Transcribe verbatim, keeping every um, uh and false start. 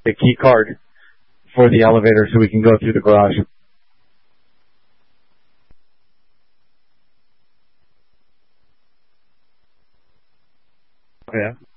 the key card for the elevator so we can go through the garage. Yeah.